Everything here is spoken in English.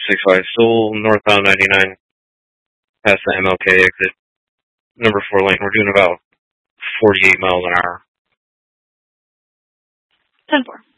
65, still northbound 99, past the MLK exit, number 4 lane. We're doing about 48 miles an hour. 10-4.